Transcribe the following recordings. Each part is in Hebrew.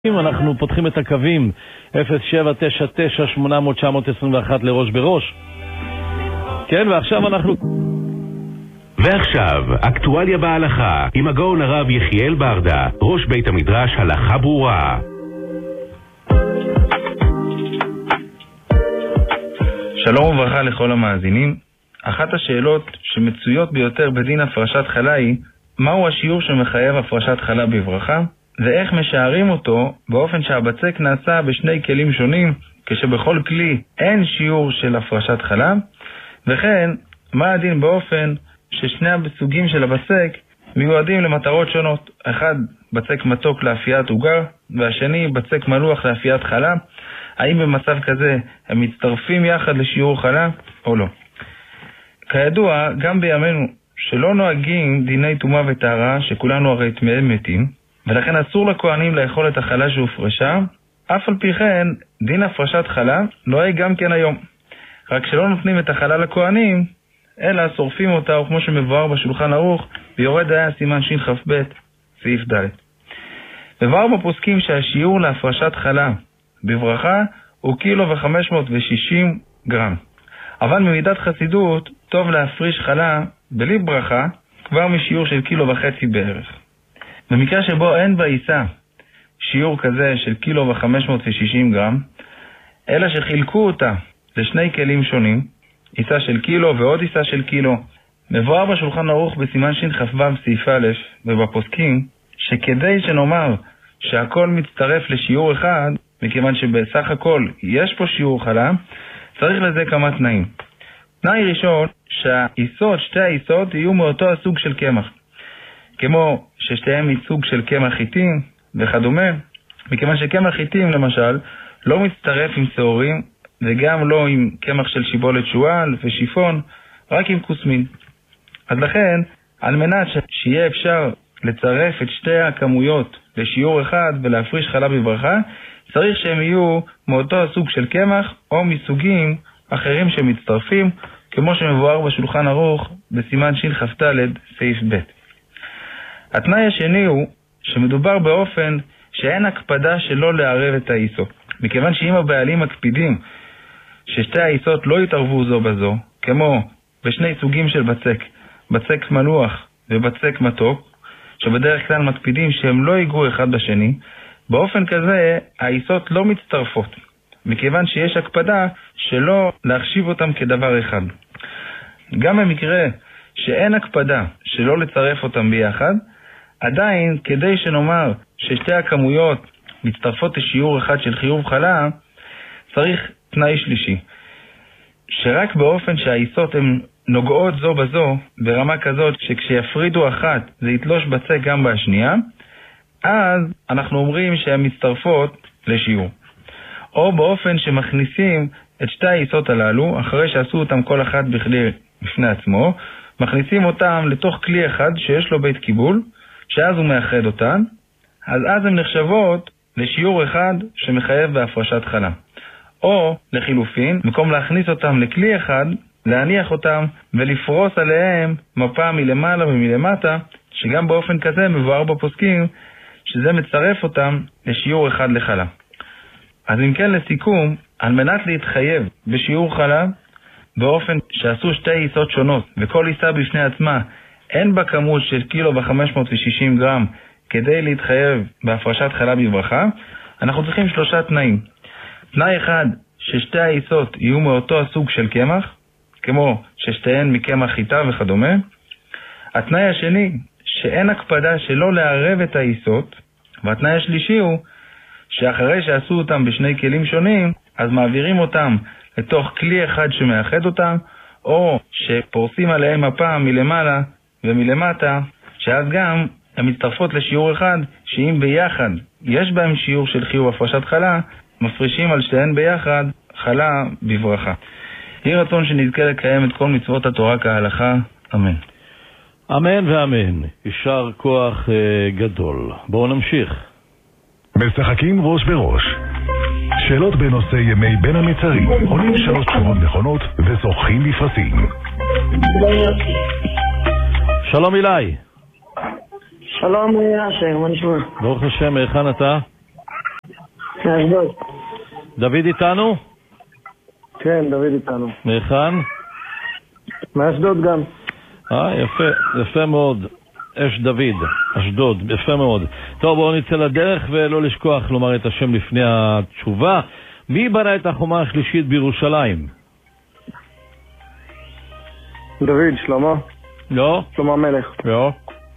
אנחנו פותחים את הקווים 0799-800-921 לראש בראש. כן, ועכשיו, אקטואליה בהלכה עם הגאון הרב יחיאל ברדה, ראש בית המדרש הלכה ברורה. שלום וברכה לכל המאזינים. אחת השאלות שמצויות ביותר בדין הפרשת חלה היא, מהו השיעור שמחייב הפרשת חלה בברכה? ואיך משערים אותו באופן שהבצק נעשה בשני כלים שונים, כשבכל כלי אין שיעור של הפרשת חלה? וכן, מה הדין באופן ששני הסוגים של הבצק מיועדים למטרות שונות? אחד, בצק מתוק לאפיית עוגה, והשני, בצק מלוח לאפיית חלה. האם במצב כזה הם מצטרפים יחד לשיעור חלה או לא? כידוע, גם בימינו שלא נוהגים דיני טומאה וטהרה, שכולנו הרי טמאים מתים, ולכן אסור לכהנים לאכול את החלה שהופרשה. אף על פי כן, דין הפרשת חלה נוהג גם כן היום. רק שלא נותנים את החלה לכהנים, אלא שורפים אותה, או כמו שמבואר בשולחן ערוך, ביורה דעה סימן שכ"ב, סעיף ד'. מבואר בפוסקים שהשיעור להפרשת חלה בברכה הוא 1,560 גרם. אבל ממידת חסידות, טוב להפריש חלה בלי ברכה, כבר משיעור של 1.5 קילו בערך. במקרה שבו אין בעיסה שיעור כזה של 1,560 גרם, אלא שחילקו אותה לשני כלים שונים, עיסה של קילו ועוד עיסה של קילו, מבואר בשולחן ערוך בסימן שכ"ו סעיף א' ובפוסקים, שכדי שנאמר שהכל מצטרף לשיעור אחד, מכיוון שבסך הכל יש פה שיעור חלה, צריך לזה כמה תנאים. תנאי ראשון, שתי העיסות יהיו מאותו הסוג של קמח, כמו ששתיהם מסוג של קמח חיטים וכדומה, מכיוון שקמח חיטים למשל לא מצטרף עם שעורים, וגם לא עם קמח של שיבולת שועל ושיפון, רק עם כוסמין. אז לכן, על מנת שיהיה אפשר לצרף את שתי הכמויות לשיעור אחד ולהפריש חלה בברכה, צריך שהם יהיו מאותו הסוג של קמח או מסוגים אחרים שמצטרפים, כמו שמבואר בשולחן ערוך בסימן שכ"ד סעיף ב'. התנאי השני הוא שמדובר באופן שאין הקפדה שלא לערב את העיסות. מכיוון שאם הבעלים מקפידים ששתי העיסות לא יתערבו זו בזו, כמו בשני סוגים של בצק, בצק מלוח ובצק מתוק, שבדרך כלל מקפידים שהם לא ייגעו אחד בשני, באופן כזה העיסות לא מצטרפות, מכיוון שיש הקפדה שלא להחשיב אותם כדבר אחד. גם במקרה שאין הקפדה שלא לצרף אותם ביחד, עדיין כדי שנאמר ששתי הכמויות מצטרפות לשיעור אחד של חיוב חלה, צריך תנאי שלישי, שרק באופן שהעיסות הן נוגעות זו בזו ברמה כזאת שכשיפרידו אחת זה יתלוש בצק גם בשנייה, אז אנחנו אומרים שהן מצטרפות לשיעור. או באופן שמכניסים את שתי העיסות הללו, אחרי שעשו אותם כל אחת בכלי בפני עצמו, מכניסים אותם לתוך כלי אחד שיש לו בית קיבול, שאז הוא מאחד אותן, אז הן נחשבות לשיעור אחד שמחייב בהפרשת חלה. או לחילופין, במקום להכניס אותם לכלי אחד, להניח אותם ולפרוס עליהם מפה מלמעלה ומלמטה, שגם באופן כזה מבואר בפוסקים שזה מצרף אותם לשיעור אחד לחלה. אז אם כן, לסיכום, על מנת להתחייב בשיעור חלה, באופן שעשו שתי עיסות שונות וכל עיסה בפני עצמה אין בה כמות של 1,560 גרם כדי להתחייב בהפרשת חלה בברכה, אנחנו צריכים 3 תנאים. תנאי אחד, ששתי העיסות יהיו מאותו הסוג של קמח, כמו ששתיהן מקמח חיטה וכדומה. התנאי השני, שאין הקפדה שלא לערב את העיסות. והתנאי השלישי הוא שאחרי שעשו אותם בשני כלים שונים, אז מעבירים אותם לתוך כלי אחד שמאחד אותם, או שפורסים עליהם מפה מלמעלה ומלמטה, שאז גם הן מצטרפות לשיעור אחד, שאם ביחד יש בהם שיעור של חיוב הפרשת חלה, מפרישים על שתיהן ביחד חלה בברכה. יהי רצון שנזכה לקיים את כל מצוות התורה כהלכה. אמן. אמן ואמן. יישר כוח גדול. בואו נמשיך. משחקים ראש בראש. שאלות בנושא ימי בין המצרים. עונים 3 תשובות נכונות וזוכים בפרסים. שלום אילי. שלום אשר, מה נשמע? ברוך השם, היכן אתה? מאשדוד. דוד איתנו? כן, דוד איתנו. מהיכן? מאשדוד גם. יפה, יפה מאוד. אש דוד, אשדוד, יפה מאוד. טוב, בואו נצא לדרך ולא לשכוח לומר את השם לפני התשובה. מי בנה את החומה השלישית בירושלים? דוד, שלמה. לא? שלמה המלך. לא.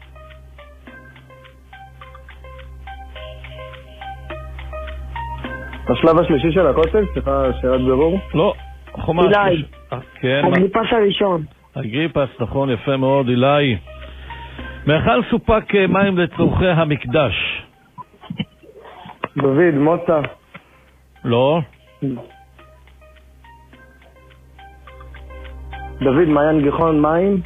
השלב השלישי של הכותל? סליחה, שאלת בירור? לא. חומה אילי. כן. הגליפס הראשון. הגליפס, נכון, יפה מאוד, אילי. מהיכן סופק מים לצורכי המקדש? דוד, מוצא. לא. דוד, מעיין גיחון, מים?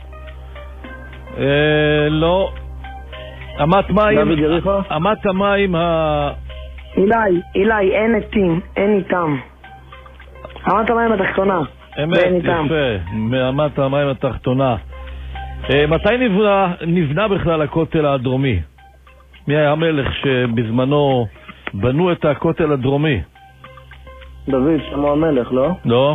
לא. אמת מים. דוד יריחו? אמת המים אילי, אין עתים, אין איתם. אמת המים התחתונה. אמת, יפה. מאמת המים התחתונה. מתי נבנה בכלל הכותל הדרומי? מי היה המלך שבזמנו בנו את הכותל הדרומי? דוד, שלמה המלך, לא? לא.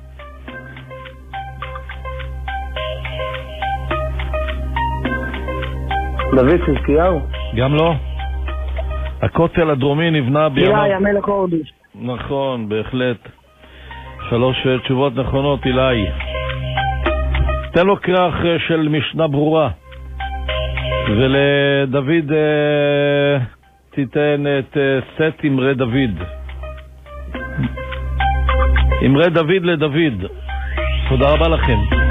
דוד חזקיהו? גם לא. הכותל הדרומי נבנה בימיו... אילי, המלך הורדוס. נכון, בהחלט. 3 תשובות נכונות, אילי. תן לו כרך של משנה ברורה. ולדוד תיתן את סט אמרי דוד. אמרי דוד לדוד. תודה רבה לכם.